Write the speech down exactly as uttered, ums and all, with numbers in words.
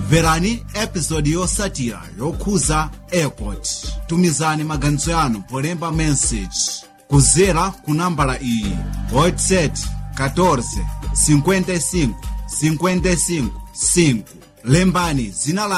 Verani episode yotsatira yokhuza airport. Tumizani maganizo yanu polemba message kuzera ku nambala iyi WhatsApp catorze cinquenta e cinco cinquenta e cinco cinco. Lembani zina la